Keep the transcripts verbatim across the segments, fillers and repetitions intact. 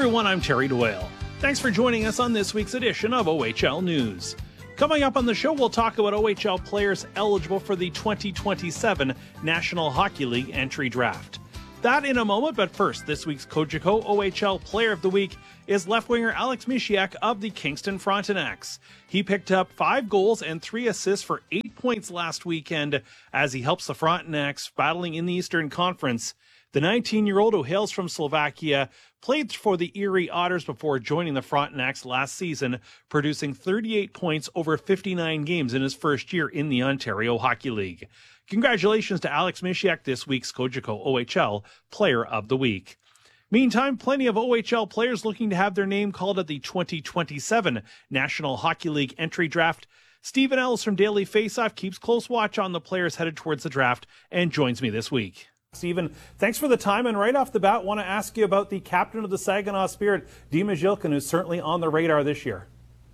everyone, I'm Terry Doyle. Thanks for joining us on this week's edition of O H L News. Coming up on the show, we'll talk about O H L players eligible for the twenty twenty-seven National Hockey League entry draft. That in a moment, but first, this week's Cogeco O H L Player of the Week is left-winger Alex Misiak of the Kingston Frontenacs. He picked up five goals and three assists for eight points last weekend as he helps the Frontenacs battling in the Eastern Conference. The nineteen-year-old, who hails from Slovakia, played for the Erie Otters before joining the Frontenacs last season, producing thirty-eight points over fifty-nine games in his first year in the Ontario Hockey League. Congratulations to Alex Misiak, this week's Cogeco O H L Player of the Week. Meantime, plenty of O H L players looking to have their name called at the twenty twenty-seven National Hockey League entry draft. Stephen Ellis from Daily Faceoff keeps close watch on the players headed towards the draft and joins me this week. Stephen, thanks for the time, and right off the bat, want to ask you about the captain of the Saginaw Spirit, Dima Zhilkin, who's certainly on the radar this year.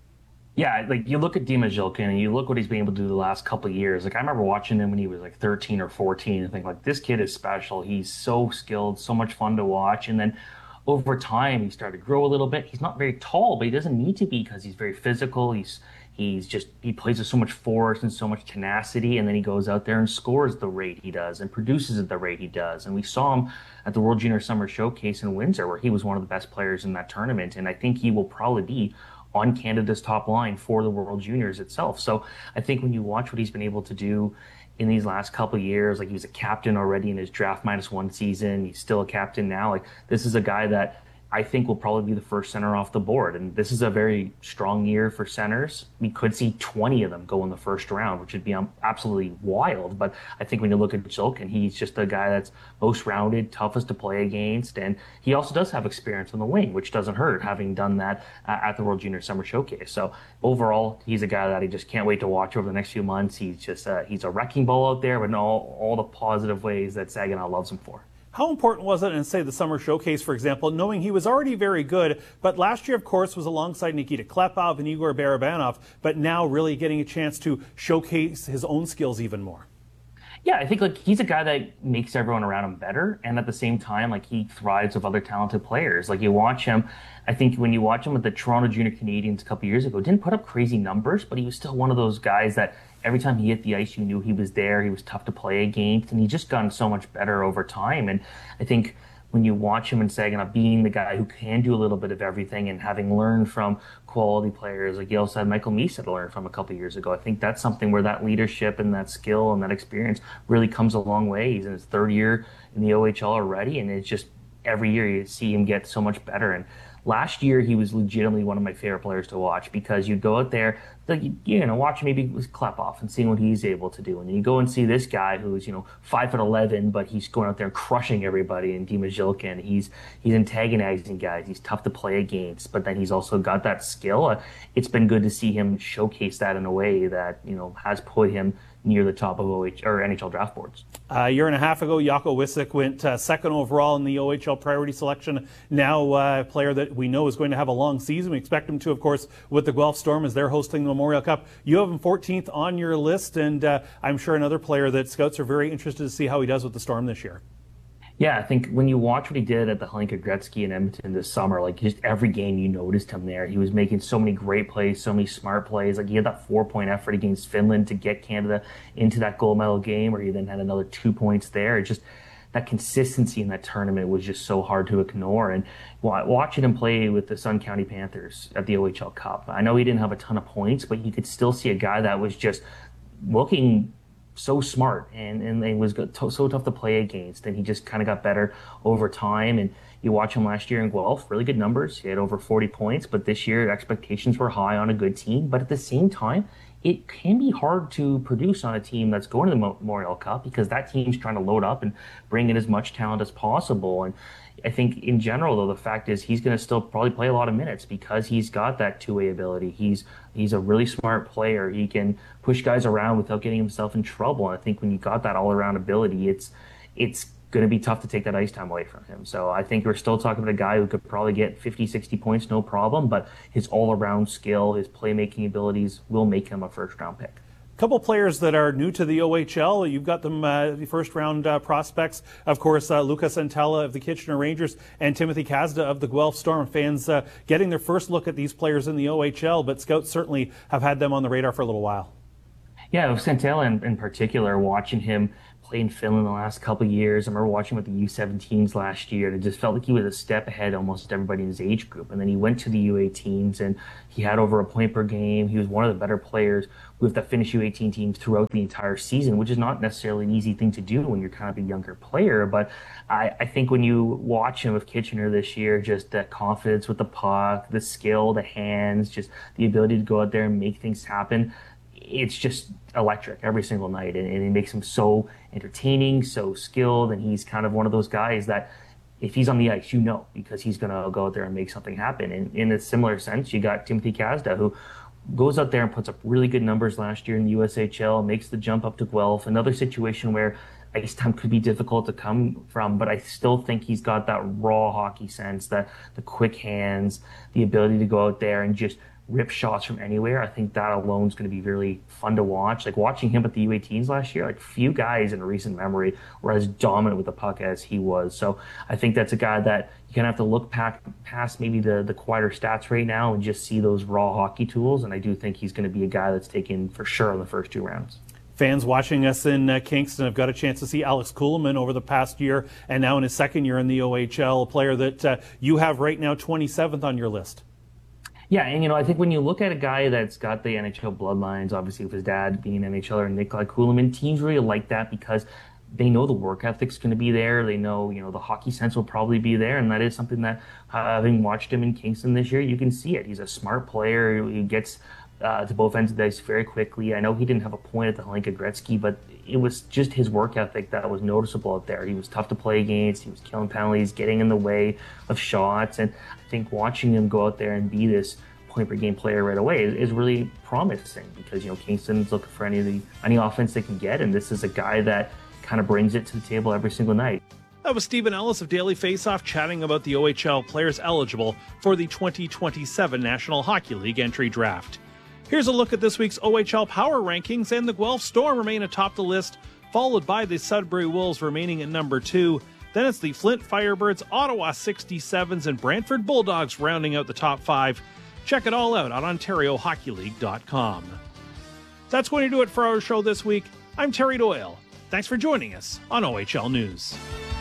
Yeah, like you look at Dima Zhilkin and you look what he's been able to do the last couple of years. Like I remember watching him when he was like thirteen or fourteen and think like, this kid is special. He's so skilled, so much fun to watch. And then over time, he started to grow a little bit. He's not very tall, but he doesn't need to be because he's very physical. He's He's just, he plays with so much force and so much tenacity, and then he goes out there and scores the rate he does and produces at the rate he does. And we saw him at the World Junior Summer Showcase in Windsor, where he was one of the best players in that tournament. And I think he will probably be on Canada's top line for the World Juniors itself. So I think when you watch what he's been able to do in these last couple of years, like he was a captain already in his draft minus one season, he's still a captain now. Like this is a guy that I think will probably be the first center off the board. And this is a very strong year for centers. We could see twenty of them go in the first round, which would be um, absolutely wild. But I think when you look at Zhilkin, he's just a guy that's most rounded, toughest to play against. And he also does have experience on the wing, which doesn't hurt, having done that uh, at the World Junior Summer Showcase. So overall, he's a guy that I just can't wait to watch over the next few months. He's just uh, he's a wrecking ball out there, but in all, all the positive ways that Saginaw loves him for. How important was it in, say, the Summer Showcase, for example, knowing he was already very good, but last year, of course, was alongside Nikita Klepov and Igor Barabanov, but now really getting a chance to showcase his own skills even more? Yeah, I think like he's a guy that makes everyone around him better, and at the same time, like he thrives with other talented players. Like you watch him, I think when you watch him with the Toronto Junior Canadiens a couple years ago, didn't put up crazy numbers, but he was still one of those guys that every time he hit the ice, you knew he was there. He was tough to play against, and he just gotten so much better over time. And I think when you watch him in Saginaw being the guy who can do a little bit of everything and having learned from quality players, like you also had Michael Meese had to learn from a couple of years ago. I think that's something where that leadership and that skill and that experience really comes a long way. He's in his third year in the O H L already, and it's just every year you see him get so much better. And last year, he was legitimately one of my favorite players to watch because you'd go out there, like, you know, watch maybe with Klepov and seeing what he's able to do. And then you go and see this guy who's, you know, five foot eleven, but he's going out there and crushing everybody in Dima Zhilkin. He's, he's antagonizing guys. He's tough to play against, but then he's also got that skill. Uh, it's been good to see him showcase that in a way that, you know, has put him near the top of O H or N H L draft boards. A year and a half ago, Jaco Wisik went uh, second overall in the O H L priority selection. Now uh, a player that we know is going to have a long season. We expect him to, of course, with the Guelph Storm as they're hosting the Memorial Cup. You have him fourteenth on your list, and uh, I'm sure another player that scouts are very interested to see how he does with the Storm this year. Yeah, I think when you watch what he did at the Hlinka Gretzky in Edmonton this summer, like just every game you noticed him there. He was making so many great plays, so many smart plays. Like he had that four-point effort against Finland to get Canada into that gold medal game, where he then had another two points there. It just that consistency in that tournament was just so hard to ignore. And watching him play with the Sun County Panthers at the O H L Cup, I know he didn't have a ton of points, but you could still see a guy that was just looking so smart and, and it was so tough to play against, and he just kind of got better over time. And you watch him last year in Guelph, really good numbers. He had over forty points, but this year expectations were high on a good team. But at the same time, it can be hard to produce on a team that's going to the Memorial Cup because that team's trying to load up and bring in as much talent as possible. And I think in general, though, the fact is he's going to still probably play a lot of minutes because he's got that two-way ability. He's he's a really smart player. He can push guys around without getting himself in trouble. And I think when you got that all-around ability, it's it's going to be tough to take that ice time away from him. So I think we're still talking about a guy who could probably get fifty, sixty points, no problem, but his all-around skill, his playmaking abilities will make him a first-round pick. couple players that are new to the O H L. You've got them uh, the first round uh, prospects, of course, uh, Lucas Antella of the Kitchener Rangers and Timothy Kazda of the Guelph Storm. Fans uh, getting their first look at these players in the O H L, but scouts certainly have had them on the radar for a little while. Yeah, with Santella in, in particular, watching him play in Finland the last couple of years. I remember watching him with the U seventeens last year, and it just felt like he was a step ahead almost everybody in his age group. And then he went to the U eighteens, and he had over a point per game. He was one of the better players with the Finnish U eighteen team throughout the entire season, which is not necessarily an easy thing to do when you're kind of a younger player. But I, I think when you watch him with Kitchener this year, just that confidence with the puck, the skill, the hands, just the ability to go out there and make things happen, it's just electric every single night, and, and it makes him so entertaining, so skilled, and he's kind of one of those guys that if he's on the ice, you know, because he's going to go out there and make something happen. And in a similar sense, you got Timothy Kazda, who goes out there and puts up really good numbers last year in the U S H L, makes the jump up to Guelph, another situation where ice time could be difficult to come from, but I still think he's got that raw hockey sense, that the quick hands, the ability to go out there and just rip shots from anywhere. I think that alone is going to be really fun to watch. Like watching him at the U eighteens last year, like few guys in recent memory were as dominant with the puck as he was. So I think that's a guy that you kind of have to look back past maybe the, the quieter stats right now and just see those raw hockey tools. And I do think he's going to be a guy that's taken for sure in the first two rounds. Fans watching us in uh, Kingston have got a chance to see Alex Kuhlman over the past year and now in his second year in the O H L, a player that uh, you have right now twenty-seventh on your list. Yeah, and you know, I think when you look at a guy that's got the N H L bloodlines, obviously with his dad being an NHLer, Nikolai Kuhlman, teams really like that because they know the work ethic's going to be there. They know, you know, the hockey sense will probably be there, and that is something that, uh, having watched him in Kingston this year, you can see it. He's a smart player. He gets uh, to both ends of the ice very quickly. I know he didn't have a point at the Hlinka Gretzky, but it was just his work ethic that was noticeable out there. He was tough to play against. He was killing penalties, getting in the way of shots, and I think watching him go out there and be this point per game player right away is, is really promising because, you know, Kingston's looking for any of the any offense they can get, and this is a guy that kind of brings it to the table every single night. That was Stephen Ellis of Daily Faceoff chatting about the O H L players eligible for the twenty twenty-seven National Hockey League entry draft. Here's a look at this week's O H L power rankings, and the Guelph Storm remain atop the list, followed by the Sudbury Wolves remaining at number two. Then it's the Flint Firebirds, Ottawa sixty-sevens, and Brantford Bulldogs rounding out the top five. Check it all out on Ontario Hockey League dot com. That's going to do it for our show this week. I'm Terry Doyle. Thanks for joining us on O H L News.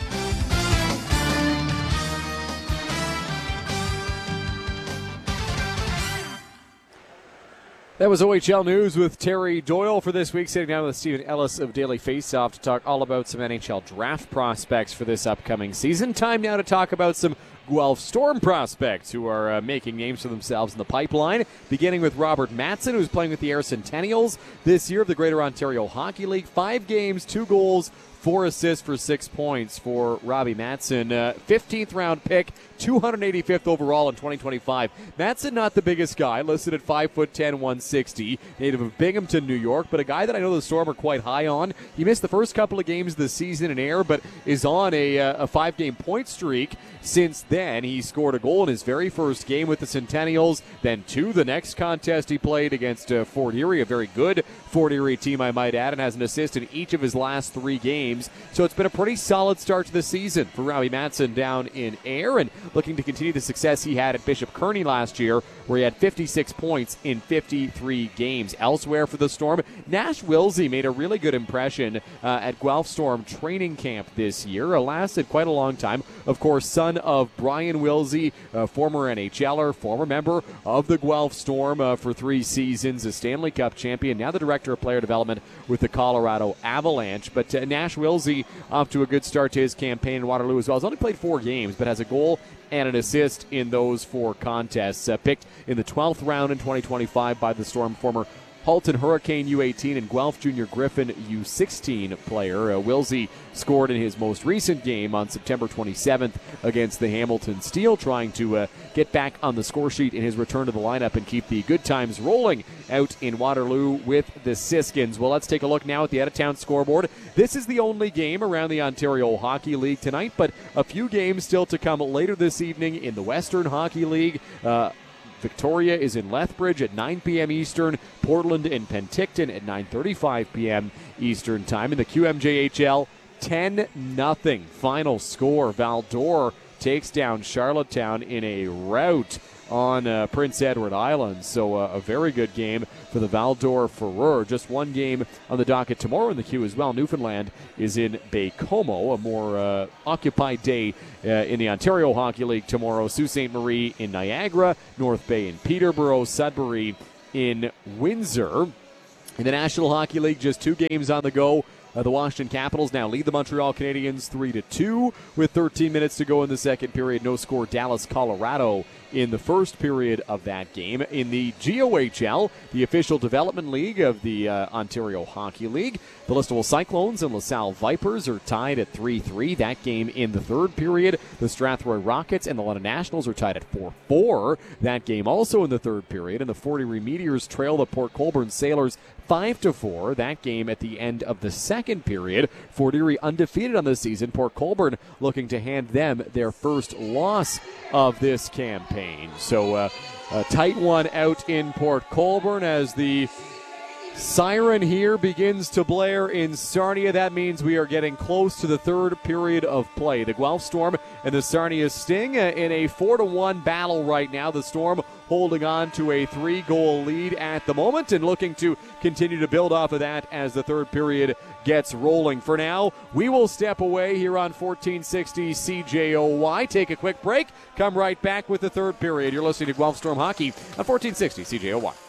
That was O H L News with Terry Doyle for this week, sitting down with Stephen Ellis of Daily Faceoff to talk all about some N H L draft prospects for this upcoming season. Time now to talk about some Guelph Storm prospects who are uh, making names for themselves in the pipeline, beginning with Robert Matson, who's playing with the Ayr Centennials this year of the Greater Ontario Hockey League. Five games, two goals, four assists for six points for Robbie Matson. Uh, fifteenth round pick, two hundred eighty-fifth overall in twenty twenty-five. Matson, not the biggest guy, listed at five foot ten, one sixty, native of Binghamton, New York, but a guy that I know the Storm are quite high on. He missed the first couple of games of the season in Ayr, but is on a, uh, a five-game point streak since then. He scored a goal in his very first game with the Centennials, then two the next contest he played against uh, Fort Erie, a very good Fort Erie team, I might add, and has an assist in each of his last three games. So it's been a pretty solid start to the season for Robbie Matson down in Ayr, and looking to continue the success he had at Bishop Kearney last year, where he had fifty-six points in fifty-three games. Elsewhere for the Storm, Nash Wilsey made a really good impression uh, at Guelph Storm training camp this year. It lasted quite a long time. Of course, son of Brian Wilsey, a former NHLer, former member of the Guelph Storm uh, for three seasons, a Stanley Cup champion, now the director of player development with the Colorado Avalanche. But uh, Nash Wilsey off to a good start to his campaign in Waterloo as well. He's only played four games, but has a goal and an assist in those four contests. Uh, picked in the twelfth round in twenty twenty-five by the Storm, former Halton Hurricane U eighteen and Guelph Junior Griffin U sixteen player. Uh, Wilsey scored in his most recent game on September twenty-seventh against the Hamilton Steel, trying to uh, get back on the score sheet in his return to the lineup and keep the good times rolling out in Waterloo with the Siskins. Well, let's take a look now at the out-of-town scoreboard. This is the only game around the Ontario Hockey League tonight, but a few games still to come later this evening in the Western Hockey League. Uh, Victoria is in Lethbridge at nine p.m. Eastern. Portland and Penticton at nine thirty-five p.m. Eastern time. In the Q M J H L, ten nothing final score. Val-d'Or takes down Charlottetown in a rout on uh, Prince Edward Island. So uh, a very good game for the Val-d'Or Furor. Just one game on the docket tomorrow in the queue as well. Newfoundland is in Baie-Comeau, a more uh, occupied day uh, in the Ontario Hockey League tomorrow. Sault Ste. Marie in Niagara, North Bay in Peterborough, Sudbury in Windsor. In the National Hockey League, just two games on the go. Uh, the Washington Capitals now lead the Montreal Canadiens three to two with thirteen minutes to go in the second period. No score, Dallas, Colorado in the first period of that game. In the G O H L, the official development league of the uh, Ontario Hockey League, the Listowel Cyclones and LaSalle Vipers are tied at three three. That game in the third period. The Strathroy Rockets and the London Nationals are tied at four four. That game also in the third period. And the Fort Erie Meteors trail the Port Colborne Sailors five to four. That game at the end of the second period. Fort Erie undefeated on the season. Port Colborne looking to hand them their first loss of this campaign. So uh, a tight one out in Port Colborne as the siren here begins to blare in Sarnia. That means we are getting close to the third period of play. The Guelph Storm and the Sarnia Sting uh, in a four to one battle right now. The Storm holding on to a three-goal lead at the moment and looking to continue to build off of that as the third period gets rolling. For now, we will step away here on fourteen sixty C J O Y. Take a quick break. Come right back with the third period. You're listening to Guelph Storm Hockey on fourteen sixty C J O Y.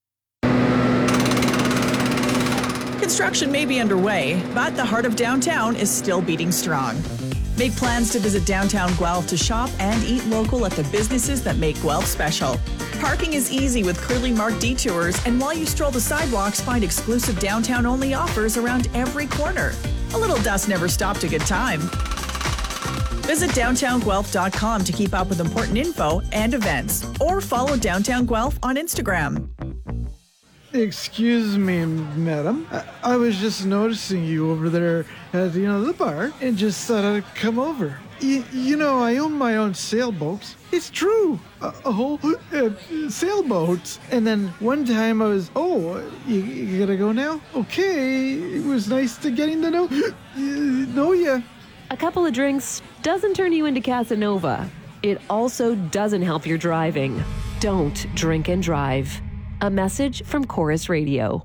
Construction may be underway, but the heart of downtown is still beating strong. Make plans to visit downtown Guelph to shop and eat local at the businesses that make Guelph special. Parking is easy with clearly marked detours, and while you stroll the sidewalks, find exclusive downtown-only offers around every corner. A little dust never stopped a good time. Visit downtown guelph dot com to keep up with important info and events, or follow Downtown Guelph on Instagram. Excuse me, madam. I, I was just noticing you over there at, you know, the bar and just thought I'd come over. Y- you know, I own my own sailboats. It's true. A, a whole uh, sailboats. And then one time I was, oh, you, you gotta go now? Okay. It was nice to getting to know, uh, know ya. A couple of drinks doesn't turn you into Casanova. It also doesn't help your driving. Don't drink and drive. A message from Chorus Radio.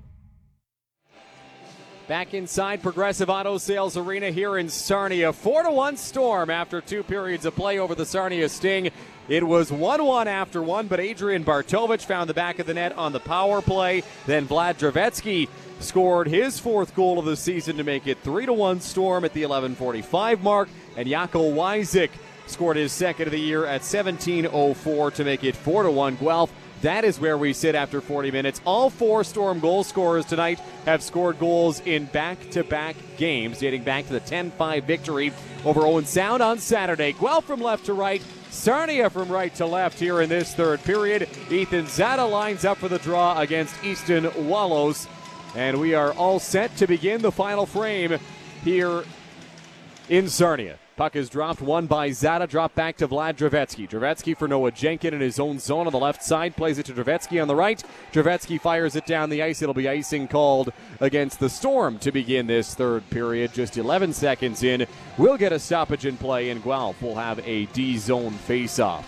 Back inside Progressive Auto Sales Arena here in Sarnia. four to one Storm after two periods of play over the Sarnia Sting. It was one one after one, but Adrian Bartovich found the back of the net on the power play. Then Vlad Dravetsky scored his fourth goal of the season to make it three to one Storm at the eleven forty-five mark. And Jaco Wyzik scored his second of the year at seventeen oh four to make it four to one Guelph. That is where we sit after forty minutes. All four Storm goal scorers tonight have scored goals in back-to-back games, dating back to the ten five victory over Owen Sound on Saturday. Guelph from left to right, Sarnia from right to left here in this third period. Ethan Zada lines up for the draw against Easton Wallows. And we are all set to begin the final frame here in Sarnia. Puck is dropped, one by Zada, dropped back to Vlad Dravetsky. Dravetsky for Noah Jenkin in his own zone on the left side, plays it to Dravetsky on the right. Dravetsky fires it down the ice. It'll be icing called against the Storm to begin this third period. Just eleven seconds in, we'll get a stoppage in play, and Guelph will have a D-zone face-off.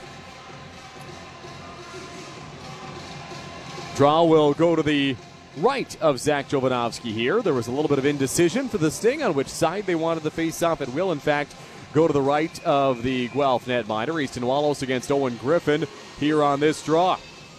Draw will go to the right of Zach Jovanovski here. There was a little bit of indecision for the Sting on which side they wanted the face-off. It will, in fact, go to the right of the Guelph netminder. Easton Wallows against Owen Griffin here on this draw.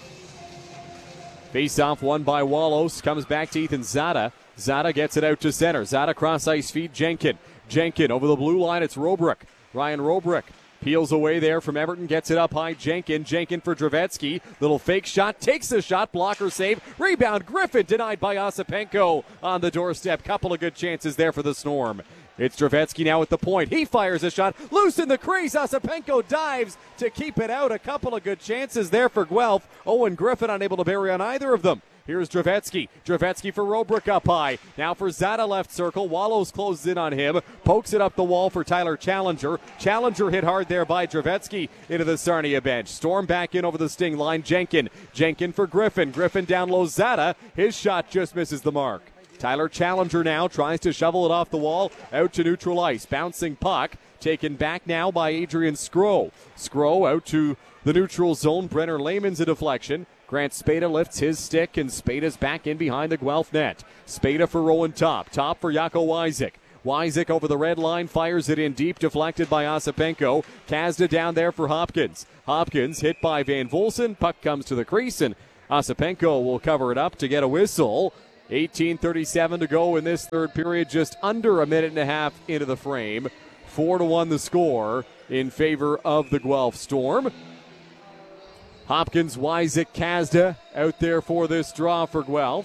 Face-off won by Wallows. Comes back to Ethan Zada. Zada gets it out to center. Zada cross-ice feed Jenkin. Jenkin over the blue line. It's Robrick. Ryan Robrick peels away there from Everton. Gets it up high. Jenkin. Jenkin for Dravetsky. Little fake shot. Takes the shot. Blocker save. Rebound. Griffin denied by Osipenko on the doorstep. Couple of good chances there for the Storm. It's Dravetsky now at the point. He fires a shot. Loose in the crease. Osipenko dives to keep it out. A couple of good chances there for Guelph. Owen Griffin unable to bury on either of them. Here's Dravetsky. Dravetsky for Robrick up high. Now for Zada left circle. Wallows closes in on him. Pokes it up the wall for Tyler Challenger. Challenger hit hard there by Dravetsky into the Sarnia bench. Storm back in over the Sting line. Jenkin. Jenkin for Griffin. Griffin down low. Zada. His shot just misses the mark. Tyler Challenger now tries to shovel it off the wall out to neutral ice. Bouncing puck. Taken back now by Adrian Skro. Skro out to the neutral zone. Brenner Lehman's a deflection. Grant Spada lifts his stick, and Spada's back in behind the Guelph net. Spada for Rowan Top. Top for Jaco Wyzik. Wyzik over the red line, fires it in deep, deflected by Osipenko. Kazda down there for Hopkins. Hopkins hit by Van Volsen. Puck comes to the crease, and Osipenko will cover it up to get a whistle. eighteen thirty-seven to go in this third period, just under a minute and a half into the frame. Four to one the score in favor of the Guelph Storm. Hopkins, Wyzik, Kazda out there for this draw for Guelph.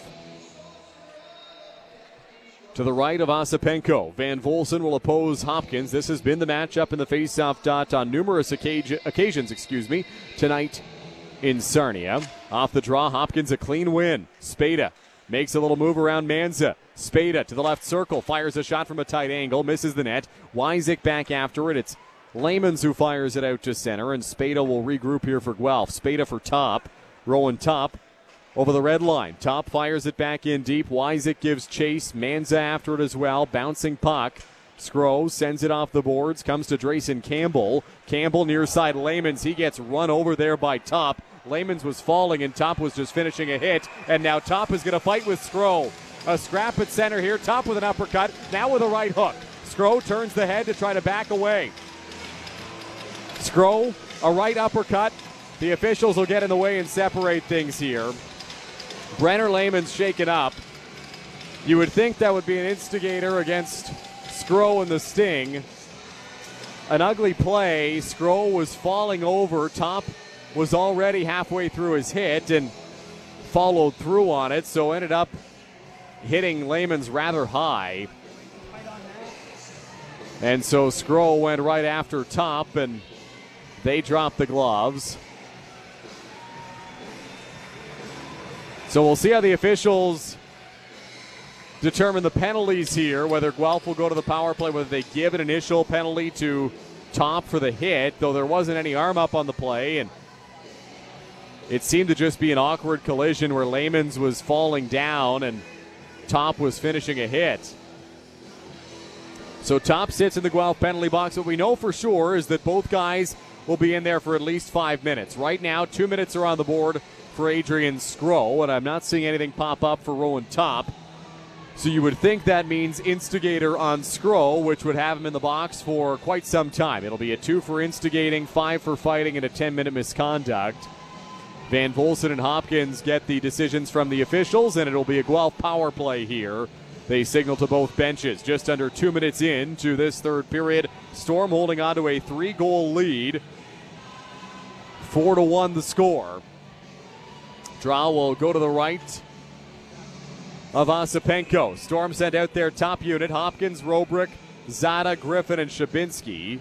To the right of Osipenko, Van Volsen will oppose Hopkins. This has been the matchup in the faceoff dot on numerous occasion, occasions excuse me, tonight in Sarnia. Off the draw, Hopkins a clean win. Spada makes a little move around Manza. Spada to the left circle, fires a shot from a tight angle, misses the net. Wyzik back after it. It's Layman's who fires it out to center, and Spada will regroup here for Guelph. Spada for Top. Rowan Top over the red line. Top fires it back in deep. Wyzik gives chase. Manza after it as well. Bouncing puck. Skro sends it off the boards. Comes to Drayson Campbell. Campbell near side Layman's. He gets run over there by Top. Layman's was falling, and Top was just finishing a hit. And now Top is going to fight with Skro. A scrap at center here. Top with an uppercut. Now with a right hook. Skro turns the head to try to back away. Skro, a right uppercut. The officials will get in the way and separate things here. Brenner Lehman's shaken up. You would think that would be an instigator against Skro and the Sting. An ugly play. Skro was falling over. Top was already halfway through his hit and followed through on it, so ended up hitting Lehman's rather high. And so Skro went right after Top, and they dropped the gloves. So we'll see how the officials determine the penalties here, whether Guelph will go to the power play, whether they give an initial penalty to Top for the hit, though there wasn't any arm up on the play, and it seemed to just be an awkward collision where Lehman's was falling down and Top was finishing a hit. So Top sits in the Guelph penalty box. What we know for sure is that both guys will be in there for at least five minutes. Right now, two minutes are on the board for Adrian Skro, and I'm not seeing anything pop up for Rowan Top. So you would think that means instigator on Skro, which would have him in the box for quite some time. It'll be a two for instigating, five for fighting, and a ten-minute misconduct. Van Volsen and Hopkins get the decisions from the officials, and it'll be a Guelph power play here. They signal to both benches just under two minutes into this third period. Storm holding on to a three-goal lead. Four to one the score. Draw will go to the right of Osipenko. Storm sent out their top unit. Hopkins, Robrick, Zada, Griffin, and Shabinski.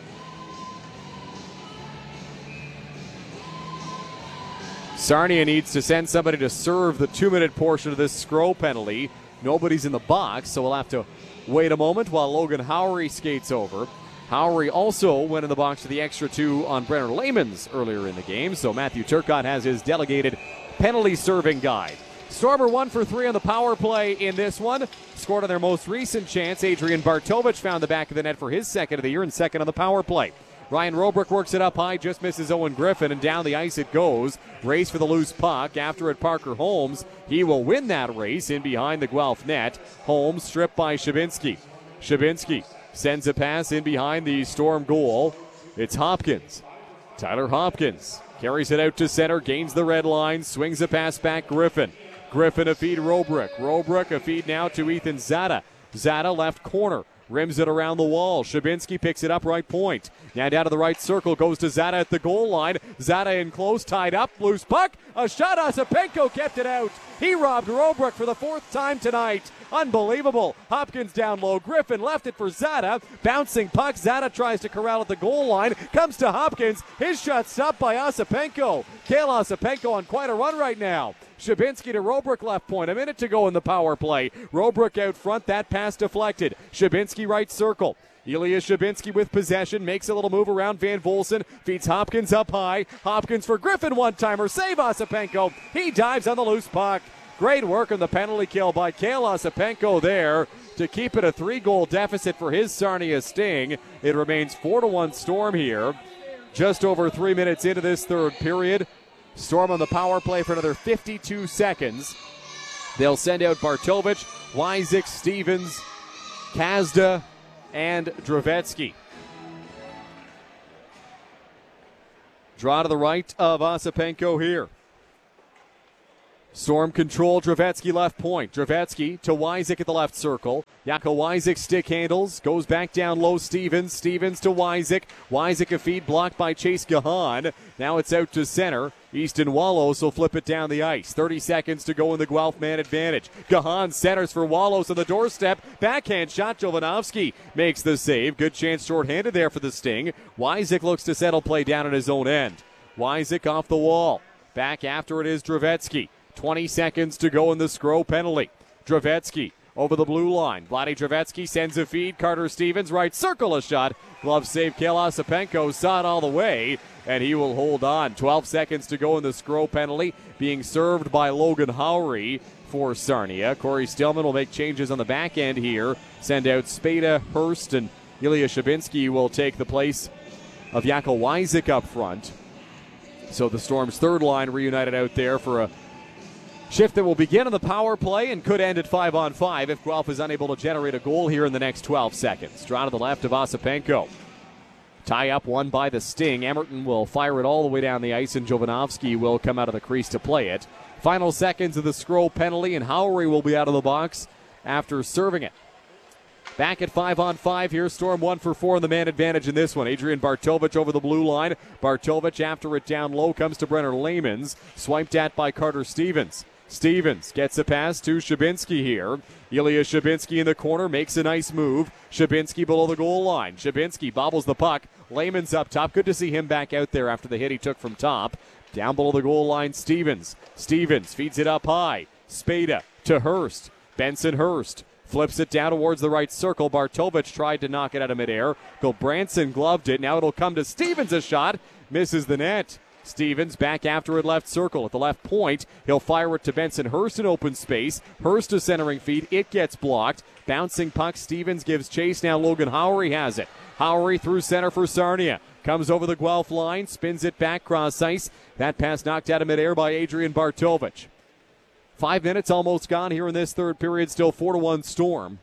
Sarnia needs to send somebody to serve the two-minute portion of this Skro penalty. Nobody's in the box, so we'll have to wait a moment while Logan Howery skates over. Howery also went in the box for the extra two on Brenner Lehman's earlier in the game, so Matthew Turcotte has his delegated penalty serving guide. Stormer one for three on the power play in this one. Scored on their most recent chance. Adrian Bartovich found the back of the net for his second of the year and second on the power play. Ryan Robrick works it up high, just misses Owen Griffin, and down the ice it goes. Race for the loose puck. After it, Parker Holmes. He will win that race in behind the Guelph net. Holmes stripped by Shabinski. Shabinski sends a pass in behind the Storm goal. It's Hopkins. Tyler Hopkins carries it out to center, gains the red line, swings a pass back. Griffin. Griffin a feed Robrick. Robrick a feed now to Ethan Zada. Zada left corner. Rims it around the wall. Shabinski picks it up right point. Now down to the right circle. Goes to Zada at the goal line. Zada in close. Tied up. Loose puck. A shot. Osipenko kept it out. He robbed Robrick for the fourth time tonight. Unbelievable. Hopkins down low. Griffin left it for Zada. Bouncing puck. Zada tries to corral at the goal line. Comes to Hopkins. His shot stopped by Osipenko. Kale Osipenko on quite a run right now. Shabinsky to Robrook left point. A minute to go in the power play. Robrook out front. That pass deflected. Shabinsky right circle. Ilya Shabinsky with possession, makes a little move around Van Volsen, feeds Hopkins up high. Hopkins for Griffin, one-timer, save Osipenko. He dives on the loose puck. Great work on the penalty kill by Kale Osipenko there to keep it a three-goal deficit for his Sarnia Sting. It remains four to one Storm here. Just over three minutes into this third period. Storm on the power play for another fifty-two seconds. They'll send out Bartovich, Wyzik, Stevens, Kazda, and Dravetsky. Draw to the right of Osipenko here. Storm control, Dravetsky left point. Dravetsky to Wyzik at the left circle. Jaco Wyzik stick handles, goes back down low, Stevens. Stevens to Wyzik. Wyzik a feed blocked by Chase Gahan. Now it's out to center. Easton Wallows will flip it down the ice. thirty seconds to go in the Guelph man advantage. Gahan centers for Wallows on the doorstep. Backhand shot, Jovanovski makes the save. Good chance shorthanded there for the Sting. Wyzik looks to settle play down at his own end. Wyzik off the wall. Back after it is Dravetsky. twenty seconds to go in the Scro penalty. Dravetsky over the blue line. Vladdy Dravetsky sends a feed. Carter Stevens right circle a shot. Glove save. Kale Osipenko saw it all the way, and he will hold on. twelve seconds to go in the Scro penalty, being served by Logan Howry for Sarnia. Corey Stillman will make changes on the back end here. Send out Spada, Hurst, and Ilya Shabinsky will take the place of Jaco Wyzik up front. So the Storm's third line reunited out there for a shift that will begin on the power play and could end at five on five if Guelph is unable to generate a goal here in the next twelve seconds. Draw to the left of Osipenko. Tie up one by the Sting. Emerton will fire it all the way down the ice, and Jovanovski will come out of the crease to play it. Final seconds of the Scroll penalty, and Howry will be out of the box after serving it. Back at five on five here. Storm one for four in the man advantage in this one. Adrian Bartovich over the blue line. Bartovich after it down low comes to Brenner Lamans. Swiped at by Carter Stevens. Stevens gets a pass to Shabinsky here. Ilya Shabinsky in the corner makes a nice move. Shabinsky below the goal line. Shabinsky bobbles the puck. Layman's up top. Good to see him back out there after the hit he took from top. Down below the goal line, Stevens. Stevens feeds it up high. Spada to Hurst. Benson Hurst flips it down towards the right circle. Bartovich tried to knock it out of midair. Gilbranson gloved it. Now it'll come to Stevens. A shot. Misses the net. Stevens back after it left circle at the left point. He'll fire it to Benson Hurst in open space. Hurst a centering feed. It gets blocked. Bouncing puck. Stevens gives chase. Now Logan Howry has it. Howry through center for Sarnia. Comes over the Guelph line. Spins it back cross ice. That pass knocked out of midair by Adrian Bartovich. Five minutes almost gone here in this third period. Still four to one Storm.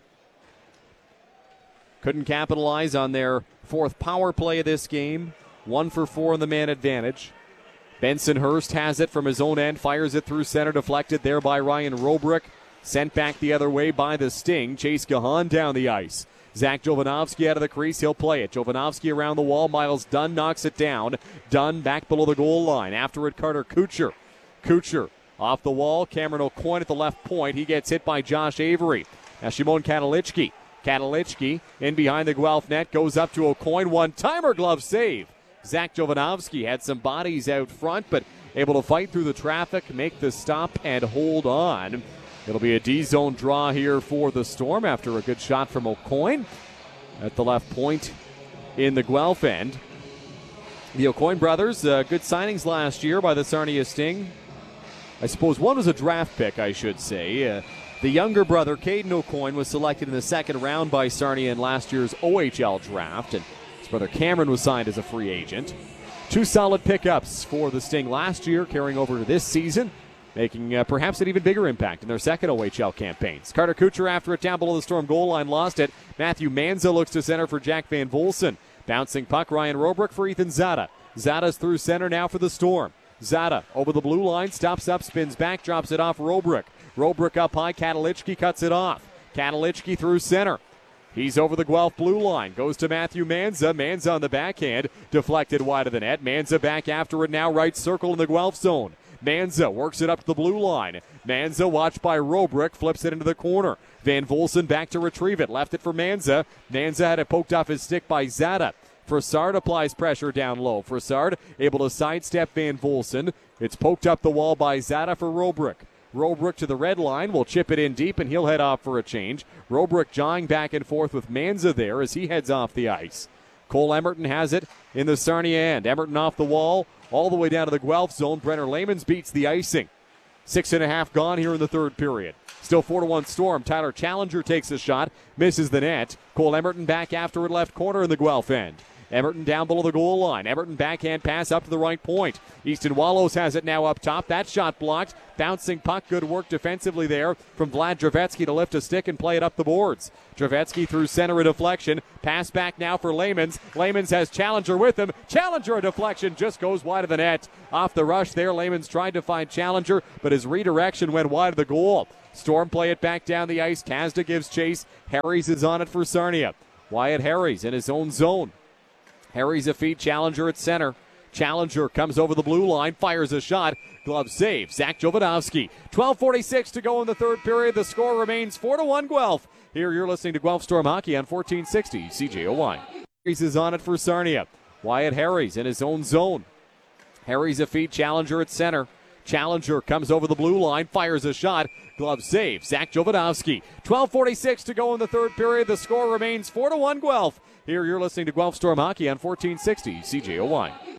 Couldn't capitalize on their fourth power play of this game. One for four in the man advantage. Benson Hurst has it from his own end, fires it through center, deflected there by Ryan Robrook. Sent back the other way by the Sting. Chase Gahan down the ice. Zach Jovanovski out of the crease, he'll play it. Jovanovski around the wall, Miles Dunn knocks it down. Dunn back below the goal line. After it, Carter Kucher. Kucher off the wall, Cameron O'Coin at the left point. He gets hit by Josh Avery. Now Shimon Katalichki. Katalichki in behind the Guelph net, goes up to O'Coin. One-timer glove save. Zach Jovanovski had some bodies out front, but able to fight through the traffic, make the stop, and hold on. It'll be a D-zone draw here for the Storm after a good shot from O'Coin at the left point in the Guelph end. The O'Coin brothers, uh, good signings last year by the Sarnia Sting. I suppose one was a draft pick, I should say. Uh, the younger brother, Caden O'Coin, was selected in the second round by Sarnia in last year's O H L draft, and brother Cameron was signed as a free agent. Two solid pickups for the Sting last year, carrying over to this season, making uh, perhaps an even bigger impact in their second O H L campaigns. Carter Kucher after it down below the Storm goal line, lost it. Matthew Manza looks to center for Jack Van Volsen. Bouncing puck, Ryan Robrook for Ethan Zada. Zada's through center now for the Storm. Zada over the blue line, stops up, spins back, drops it off Robrook. Robrook up high, Katalichki cuts it off. Katalichki through center. He's over the Guelph blue line. Goes to Matthew Manza. Manza on the backhand. Deflected wide of the net. Manza back after it now. Right circle in the Guelph zone. Manza works it up to the blue line. Manza, watched by Robrick, flips it into the corner. Van Volsen back to retrieve it. Left it for Manza. Manza had it poked off his stick by Zada. Frossard applies pressure down low. Frossard able to sidestep Van Volsen. It's poked up the wall by Zada for Robrick. Robrick to the red line, will chip it in deep, and he'll head off for a change. Robrick jawing back and forth with Manza there as he heads off the ice. Cole Emerton has it in the Sarnia end. Emerton off the wall, all the way down to the Guelph zone. Brenner Lamons beats the icing. Six and a half gone here in the third period. Still four to one Storm. Tyler Challenger takes a shot, misses the net. Cole Emerton back after it left corner in the Guelph end. Emerton down below the goal line. Emerton backhand pass up to the right point. Easton Wallows has it now up top. That shot blocked. Bouncing puck. Good work defensively there from Vlad Dravetsky to lift a stick and play it up the boards. Dravetsky through center, a deflection. Pass back now for Lamons. Lamons has Challenger with him. Challenger, a deflection, just goes wide of the net. Off the rush there, Lamons tried to find Challenger, but his redirection went wide of the goal. Storm play it back down the ice. Kazda gives chase. Harries is on it for Sarnia. Wyatt Harries in his own zone. Harry's a feed. Challenger at center. Challenger comes over the blue line, fires a shot. Glove save. Zach Jovanovski. twelve forty-six to go in the third period. The score remains four to one Guelph. Here you're listening to Guelph Storm Hockey on fourteen sixty C J O Y. Harries is on it for Sarnia. Wyatt Harries in his own zone. Harry's a feed. Challenger at center. Challenger comes over the blue line, fires a shot. Glove save. Zach Jovanovski. twelve forty-six to go in the third period. The score remains four to one Guelph. Here you're listening to Guelph Storm Hockey on fourteen sixty C J O Y.